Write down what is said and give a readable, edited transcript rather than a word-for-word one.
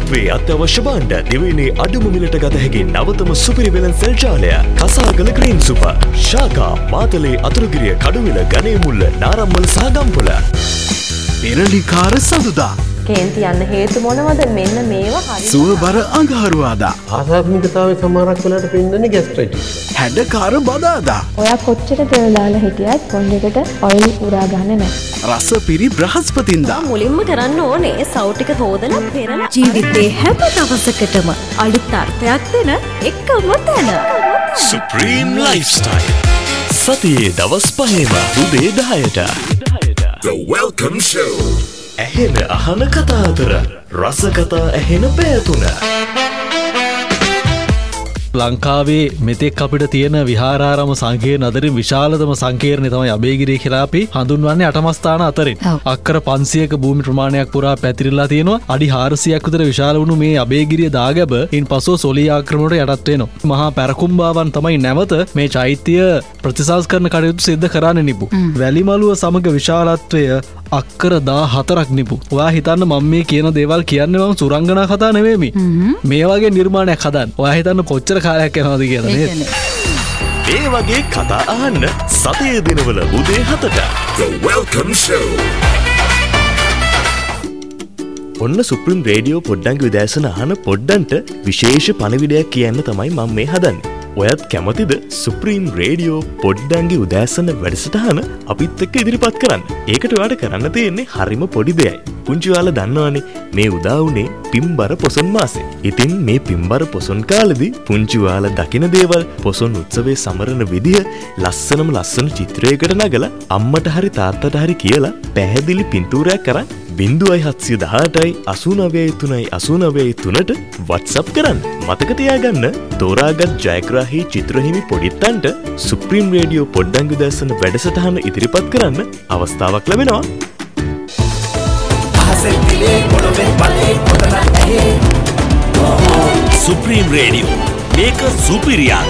අපේ අත්‍යවශ්‍ය භාණ්ඩ දිවයිනේ අඩුම මිලට ගත හැකි නවතම සුපිරි වෙළඳ සෙල් ජාලය කසාගල ග්‍රීන් සුපර් ශාකා මාතලේ අතුරුගිරිය කඩුවිල ගණේමුල්ල නාරම්මල් සහ ගම්පොළ පෙරලිකාර සඳුදා කේන්ති යන්න හේතු මොනවද මෙන්න මේවා හරි සුවබර අඟහරුවාදා ආසාත්මිකතාවය සමහරක් වෙලාවට පෙන්වන්නේ ગેස්ට්‍රයිටිස් හැඩකාර බදාදා ඔයා කොච්චර තෙල් දාලා හිටියත් පොන්ඩෙකට ඔයිල් උරා ගන්න නැහැ රසපිරි බ්‍රහස්පතින්දා මුලින්ම කරන්න ඕනේ සව් ටික හොදලා පෙරලා ජීවිතේ හැම දවසකටම අලුත් අර්ථයක් දෙන එකම තැන Supreme Lifestyle සතියේ දවස් 5ම උදේ 10ට The Welcome Show ඇහෙන අහන කතා අතර රස කතා ඇහෙන පැතුන ලංකාවේ මෙතෙක් අපිට තියෙන විහාරාරම සංකීර්ණ අතරින් විශාලතම සංකීර්ණය තමයි අබේගිරිය කියලා අපි හඳුන්වන්නේ 8ම ස්ථාන අතරින්. අක්කර 500ක භූමි ප්‍රමාණයක් පුරා පැතිරිලා තියෙනවා. අඩි 400ක් විතර විශාල වුණු මේ අබේගිරිය දාගැබ ඉන්පසුව සොලී ආක්‍රමණයට යටත් වෙනවා. මහා පැරකුම්බාවන් තමයි නැවත මේ චෛත්‍ය ප්‍රතිසංස්කරණ කටයුතු සිද්ධ කරන්න නිපු. වැලිමලුව සමග විශාලත්වය අක්කර 14ක් නිපු. ඔයා හිතන්න මම මේ කියන දේවල් කියන්නේ මම සුරංගනා කතා නෙවෙයි. මේ වගේ නිර්මාණයක් හදන්න. ඔයා හිතන්න කොච්චර කාලයක් යනවද කියලා නේද? ඒ වගේ කතා අහන්න සතියේ දිනවල උදේ 7ට The Welcome Show. ඔන්න සුප්‍රීම රේඩියෝ පොඩ්ඩන්ගේ විදේශන අහන පොඩ්ඩන්ට විශේෂ පණිවිඩයක් කියන්න තමයි මම මේ හදන්නේ. ඔයත් කැමතිද සුප්‍රීම රේඩියෝ පොඩ්ඩන්ගේ උදෑසන වැඩසටහන අපිත් එක්ක ඉදිරිපත් කරන්න? ඒකට ඔයාලට කරන්න තියෙන්නේ හරිම පොඩි දෙයයි. පුංචි ඔයාලා දන්නවනේ මේ උදා වුණේ පින්බර පොසොන් මාසේ. ඉතින් මේ පින්බර පොසොන් කාලෙදී පුංචි ඔයාලා දකින දේවල් පොසොන් උත්සවයේ සමරන විදිය ලස්සන චිත්‍රයකට නගලා අම්මට හරි තාත්තට හරි කියලා පැහැදිලි පින්තූරයක් කරන් 0718යි 89යි 89යි 3ට WhatsApp කරන්න. මතක තියාගන්න තෝරාගත් ජයග්‍රාහී චිත්‍රහිමි පොඩිත්තන්ට සුප්‍රීම රේඩියෝ පොඩ්ඩන්ගේ දැසන වැඩසටහන ඉදිරිපත් කරන්න අවස්ථාවක් ලැබෙනවා. සුප්‍රීම රේඩියෝ මේක සුපිරියක්.